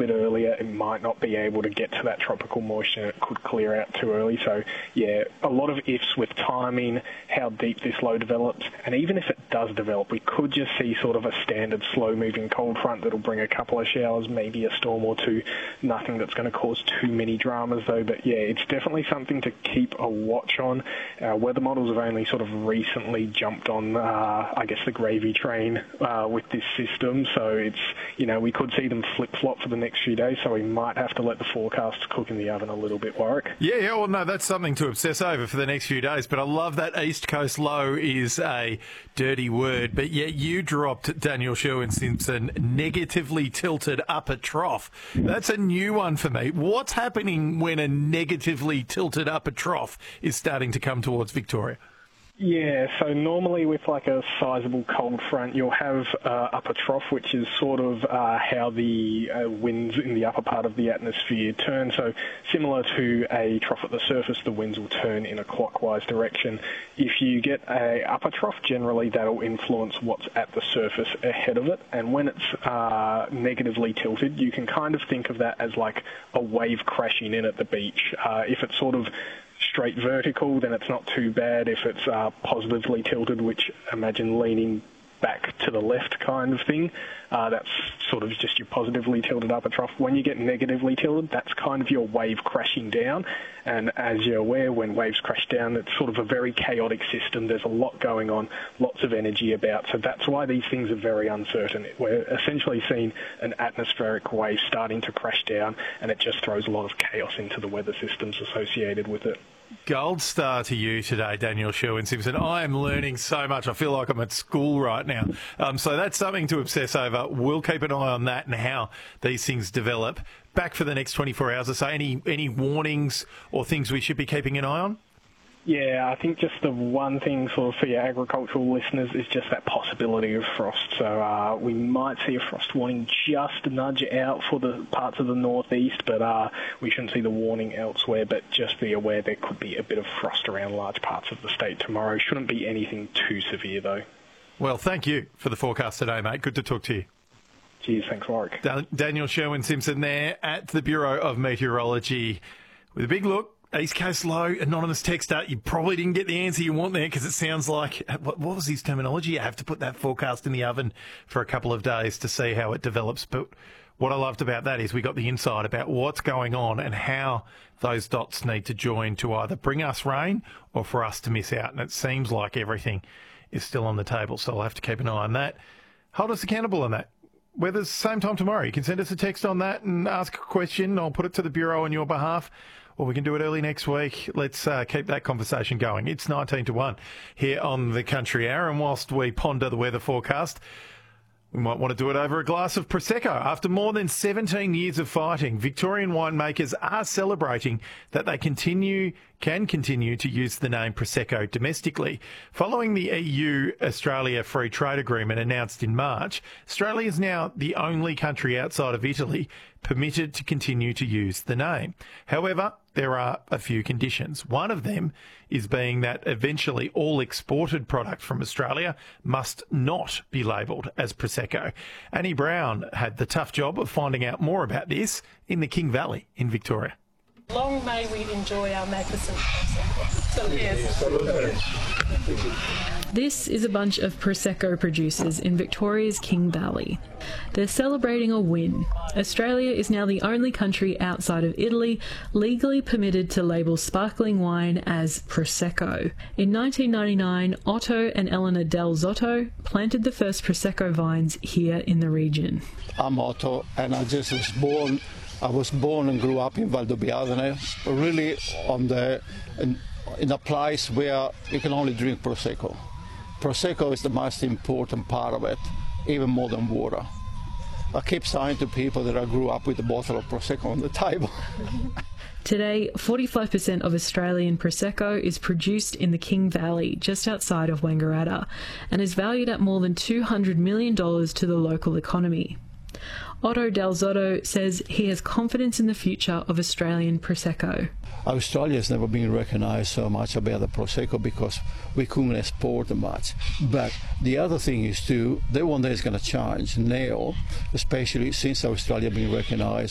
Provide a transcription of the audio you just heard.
bit earlier, it might not be able to get to that tropical moisture. It could clear out too early. So, yeah, a lot of ifs with timing, how deep this low develops. And even if it does develop, we could just see sort of a standard slow-moving cold front that'll bring a couple of showers, maybe a storm or two. Nothing that's going to cause too many dramas, though. But, yeah, it's definitely something to keep a watch on. Weather models have only sort of recently jumped on, I guess, the gravy train with this system. So it's, you know, we could see them flip-flop for the next few days, so we might have to let the forecasts cook in the oven a little bit, Warwick. Yeah, well, no, that's something to obsess over for the next few days, but I love that East Coast low is a dirty word, but yet you dropped, Daniel Sherwin-Simpson, negatively tilted upper trough. That's a new one for me. What's happening when a negatively tilted upper trough is starting to come towards Victoria? Yeah, so normally with like a sizable cold front, you'll have upper trough, which is sort of how the winds in the upper part of the atmosphere turn. So similar to a trough at the surface, the winds will turn in a clockwise direction. If you get a upper trough, generally that'll influence what's at the surface ahead of it. And when it's negatively tilted, you can kind of think of that as like a wave crashing in at the beach. If it's sort of straight vertical, then it's not too bad. If it's positively tilted, which imagine leaning back to the left kind of thing, that's sort of just your positively tilted upper trough. When you get negatively tilted, that's kind of your wave crashing down. And as you're aware, when waves crash down, it's sort of a very chaotic system. There's a lot going on, lots of energy about. So that's why these things are very uncertain. We're essentially seeing an atmospheric wave starting to crash down, and it just throws a lot of chaos into the weather systems associated with it. Gold star to you today, Daniel Sherwin-Simpson. I am learning so much. I feel like I'm at school right now. So that's something to obsess over. We'll keep an eye on that and how these things develop. Back for the next 24 hours or so. Any warnings or things we should be keeping an eye on? Yeah, I think just the one thing for your agricultural listeners is just that possibility of frost. So we might see a frost warning just nudge out for the parts of the northeast, but we shouldn't see the warning elsewhere. But just be aware there could be a bit of frost around large parts of the state tomorrow. Shouldn't be anything too severe, though. Well, thank you for the forecast today, mate. Good to talk to you. Cheers, thanks, Warwick. Daniel Sherwin-Simpson there at the Bureau of Meteorology with a big look. East Coast low, anonymous texter. You probably didn't get the answer you want there because it sounds like, what was his terminology? You have to put that forecast in the oven for a couple of days to see how it develops. But what I loved about that is we got the insight about what's going on and how those dots need to join to either bring us rain or for us to miss out. And it seems like everything is still on the table, so I'll have to keep an eye on that. Hold us accountable on that. Weather's same time tomorrow. You can send us a text on that and ask a question. I'll put it to the Bureau on your behalf. Or we can do it early next week. Let's keep that conversation going. It's 19-1 here on the Country Hour. And whilst we ponder the weather forecast, we might want to do it over a glass of Prosecco. After more than 17 years of fighting, Victorian winemakers are celebrating that they can continue to use the name Prosecco domestically. Following the EU-Australia Free Trade Agreement announced in March, Australia is now the only country outside of Italy permitted to continue to use the name. However, there are a few conditions. One of them is being that eventually all exported product from Australia must not be labelled as Prosecco. Annie Brown had the tough job of finding out more about this in the King Valley in Victoria. Long may we enjoy our magnificent. This is a bunch of Prosecco producers in Victoria's King Valley. They're celebrating a win. Australia is now the only country outside of Italy legally permitted to label sparkling wine as Prosecco. In 1999, Otto and Eleanor Del Zotto planted the first Prosecco vines here in the region. I'm Otto, and I was born and grew up in Valdobbiadene, really in a place where you can only drink Prosecco. Prosecco is the most important part of it, even more than water. I keep saying to people that I grew up with a bottle of Prosecco on the table. Today, 45% of Australian Prosecco is produced in the King Valley, just outside of Wangaratta, and is valued at more than $200 million to the local economy. Otto Del Zotto says he has confidence in the future of Australian Prosecco. Australia has never been recognised so much about the Prosecco because we couldn't export much. But the other thing is too, that one day is going to change now, especially since Australia being recognised